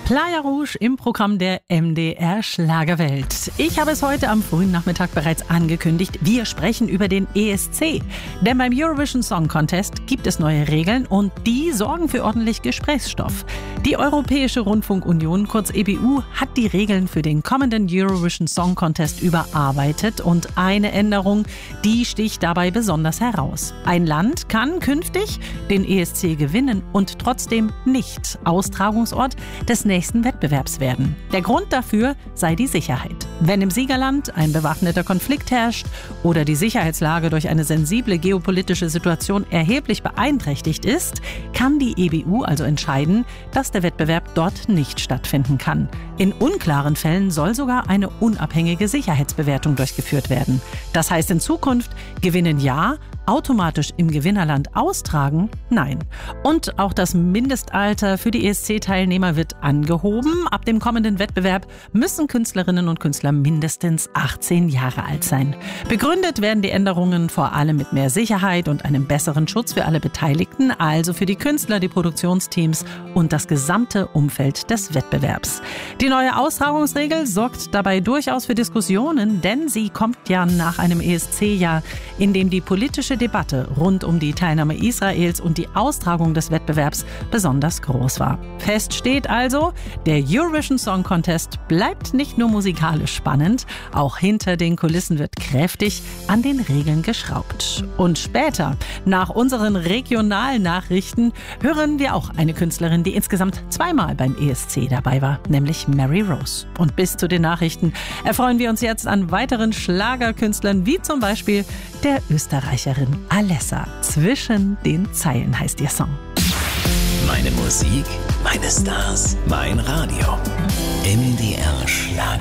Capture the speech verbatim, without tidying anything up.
Playa Rouge im Programm der M D R Schlagerwelt. Ich habe es heute am frühen Nachmittag bereits angekündigt. Wir sprechen über den E S C. Denn beim Eurovision Song Contest gibt es neue Regeln und die sorgen für ordentlich Gesprächsstoff. Die Europäische Rundfunkunion, kurz E B U, hat die Regeln für den kommenden Eurovision Song Contest überarbeitet und eine Änderung, die sticht dabei besonders heraus. Ein Land kann künftig den E S C gewinnen und trotzdem nicht Austragungsort des nächsten Wettbewerbs werden. Der Grund dafür sei die Sicherheit. Wenn im Siegerland ein bewaffneter Konflikt herrscht oder die Sicherheitslage durch eine sensible geopolitische Situation erheblich beeinträchtigt ist, kann die E B U also entscheiden, dass der Wettbewerb dort nicht stattfinden kann. In unklaren Fällen soll sogar eine unabhängige Sicherheitsbewertung durchgeführt werden. Das heißt in Zukunft gewinnen ja, automatisch im Gewinnerland austragen? Nein. Und auch das Mindestalter für die E S C-Teilnehmer wird angehoben. Ab dem kommenden Wettbewerb müssen Künstlerinnen und Künstler mindestens achtzehn Jahre alt sein. Begründet werden die Änderungen vor allem mit mehr Sicherheit und einem besseren Schutz für alle Beteiligten, also für die Künstler, die Produktionsteams und das gesamte Umfeld des Wettbewerbs. Die neue Austragungsregel sorgt dabei durchaus für Diskussionen, denn sie kommt ja nach einem E S C-Jahr, in dem die politische Debatte rund um die Teilnahme Israels und die Austragung des Wettbewerbs besonders groß war. Fest steht also, der Eurovision Song Contest bleibt nicht nur musikalisch spannend, auch hinter den Kulissen wird kräftig an den Regeln geschraubt. Und später, nach unseren regionalen Nachrichten, hören wir auch eine Künstlerin, die insgesamt zweimal beim E S C dabei war, nämlich Mary Rose. Und bis zu den Nachrichten erfreuen wir uns jetzt an weiteren Schlagerkünstlern, wie zum Beispiel der Österreicherin Alessa. Zwischen den Zeilen heißt ihr Song. Meine Musik, meine Stars, mein Radio. M D R Schlager.